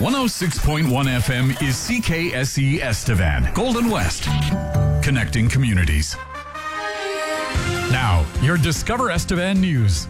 106.1 FM is CKSE Estevan, Golden West, connecting communities. Now, your Discover Estevan news.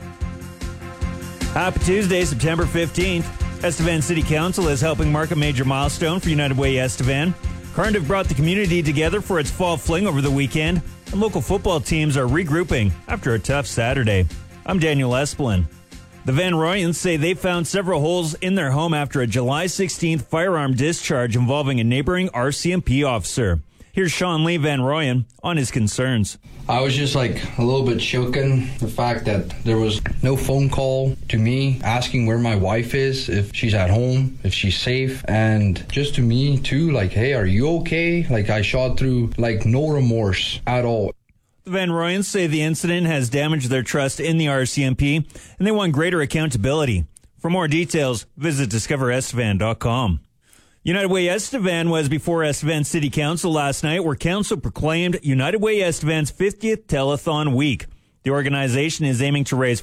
Happy Tuesday, September 15th. Estevan City Council is helping mark a major milestone for United Way Estevan. Cardiff brought the community together for its fall fling over the weekend, and local football teams are regrouping after a tough Saturday. I'm Daniel Esplin. The Van Royans say they found several holes in their home after a July 16th firearm discharge involving a neighboring RCMP officer. Here's Sean Lee Van Royan on his concerns. I was just a little bit shaken, the fact that there was no phone call to me asking where my wife is, if she's at home, if she's safe, and just to me too, hey, are you okay? I shot through, no remorse at all. The Van Royans say the incident has damaged their trust in the RCMP, and they want greater accountability. For more details, visit discoverestevan.com. United Way Estevan was before Estevan City Council last night, where Council proclaimed United Way Estevan's 50th Telethon Week. The organization is aiming to raise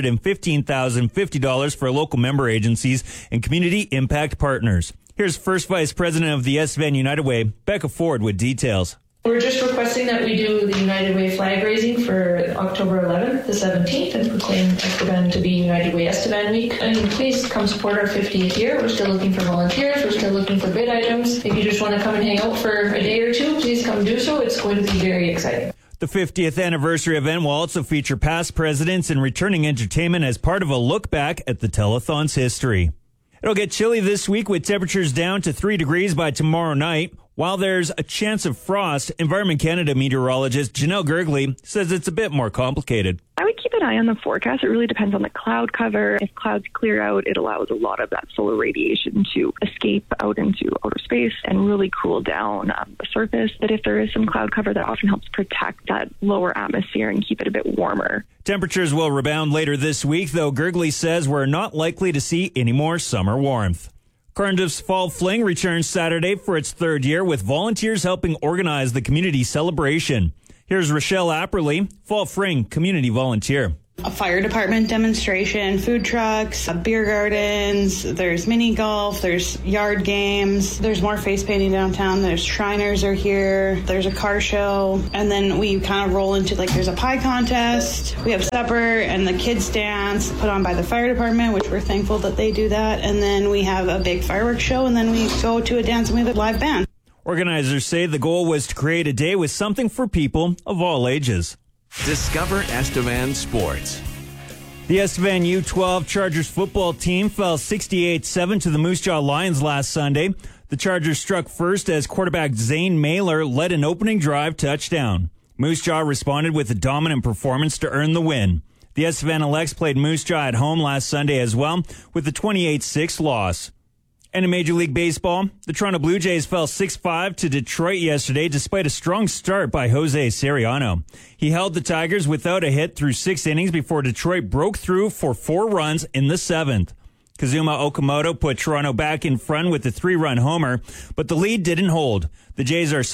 $415,050 for local member agencies and community impact partners. Here's First Vice President of the Estevan United Way, Becca Ford, with details. We're just requesting that we do the United Way flag raising for October 11th, the 17th, and proclaim Estevan to be United Way Estevan Week. Please come support our 50th year. We're still looking for volunteers. We're still looking for bid items. If you just want to come and hang out for a day or two, please come do so. It's going to be very exciting. The 50th anniversary event will also feature past presidents and returning entertainment as part of a look back at the telethon's history. It'll get chilly this week with temperatures down to 3 degrees by tomorrow night. While there's a chance of frost, Environment Canada meteorologist Janelle Gergley says it's a bit more complicated. I would keep an eye on the forecast. It really depends on the cloud cover. If clouds clear out, it allows a lot of that solar radiation to escape out into outer space and really cool down the surface. But if there is some cloud cover, that often helps protect that lower atmosphere and keep it a bit warmer. Temperatures will rebound later this week, though Gergley says we're not likely to see any more summer warmth. Cardiff's Fall Fling returns Saturday for its third year, with volunteers helping organize the community celebration. Here's Rochelle Apperly, Fall Fling community volunteer. A fire department demonstration, food trucks, beer gardens, there's mini golf, there's yard games, there's more face painting downtown, there's Shriners are here, there's a car show, and then we kind of roll into there's a pie contest, we have supper, and the kids dance put on by the fire department, which we're thankful that they do that, and then we have a big fireworks show, and then we go to a dance and we have a live band. Organizers say the goal was to create a day with something for people of all ages. Discover Estevan Sports. The Estevan U12 Chargers football team fell 68-7 to the Moose Jaw Lions last Sunday. The Chargers struck first as quarterback Zane Mailer led an opening drive touchdown. Moose Jaw responded with a dominant performance to earn the win. The Estevan Elects played Moose Jaw at home last Sunday as well, with a 28-6 loss. And in Major League Baseball, the Toronto Blue Jays fell 6-5 to Detroit yesterday despite a strong start by Jose Soriano. He held the Tigers without a hit through 6 innings before Detroit broke through for 4 runs in the 7th. Kazuma Okamoto put Toronto back in front with a 3-run homer, but the lead didn't hold. The Jays are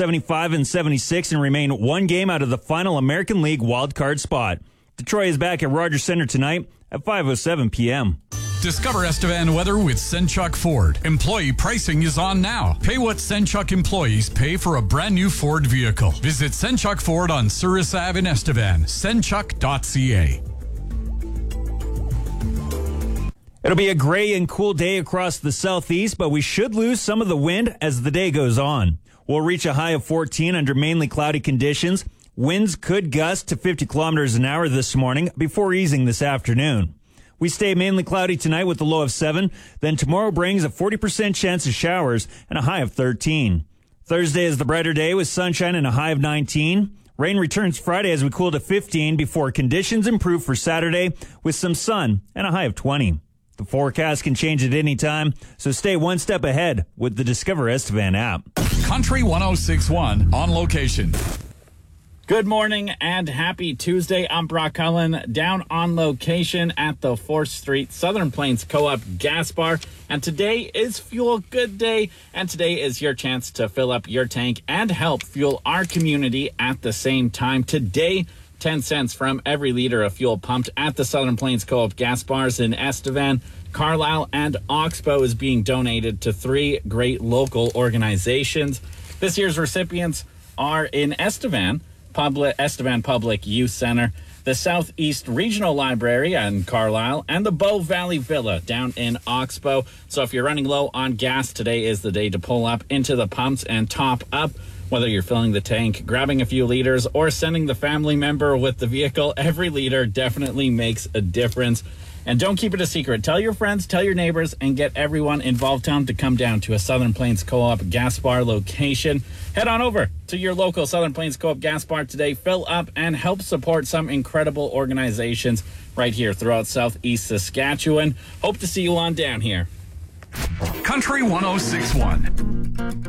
75-76 and remain 1 game out of the final American League wildcard spot. Detroit is back at Rogers Center tonight at 5:07 p.m. Discover Estevan weather with Senchuk Ford. Employee pricing is on now. Pay what Senchuk employees pay for a brand new Ford vehicle. Visit Senchuk Ford on Souris Ave in Estevan. Senchuk.ca. It'll be a gray and cool day across the southeast, but we should lose some of the wind as the day goes on. We'll reach a high of 14 under mainly cloudy conditions. Winds could gust to 50 kilometers an hour this morning before easing this afternoon. We stay mainly cloudy tonight with a low of 7. Then tomorrow brings a 40% chance of showers and a high of 13. Thursday is the brighter day with sunshine and a high of 19. Rain returns Friday as we cool to 15 before conditions improve for Saturday with some sun and a high of 20. The forecast can change at any time, so stay one step ahead with the Discover Estevan app. Country 106.1 on location. Good morning and happy Tuesday. I'm Brock Cullen, down on location at the 4th Street Southern Plains Co-op Gas Bar. And today is Fuel Good Day, and today is your chance to fill up your tank and help fuel our community at the same time. Today, 10 cents from every liter of fuel pumped at the Southern Plains Co-op Gas Bars in Estevan. Carlisle, and Oxbow is being donated to 3 great local organizations. This year's recipients are in Estevan Public Youth Center, the Southeast Regional Library in Carlisle, and the Bow Valley Villa down in Oxbow. So if you're running low on gas, today is the day to pull up into the pumps and top up. Whether you're filling the tank, grabbing a few liters, or sending the family member with the vehicle, every liter definitely makes a difference. And don't keep it a secret. Tell your friends, tell your neighbors, and get everyone in Voltown to come down to a Southern Plains Co-op gas bar location. Head on over to your local Southern Plains Co-op gas bar today. Fill up and help support some incredible organizations right here throughout Southeast Saskatchewan. Hope to see you on down here. Country 106.1.